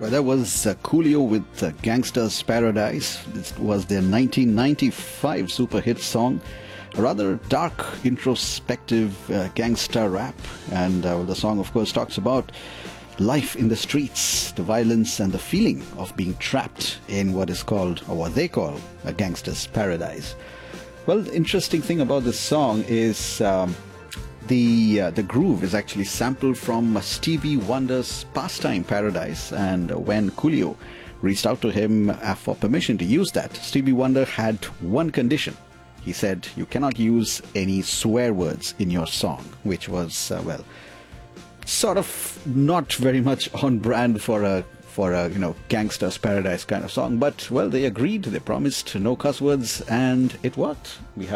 Well, that was Coolio with Gangsta's Paradise. This was their 1995 super hit song. A rather dark, introspective gangsta rap. And the song, of course, talks about life in the streets, the violence and the feeling of being trapped in what is called, or what they call, a gangster's paradise. Well, the interesting thing about this song is the groove is actually sampled from Stevie Wonder's Pastime Paradise. And when Coolio reached out to him for permission to use that, Stevie Wonder had one condition. He said, you cannot use any swear words in your song, which was, sort of not very much on brand for a Gangsta's Paradise kind of song. But, well, they agreed. They promised no cuss words, and it worked. We have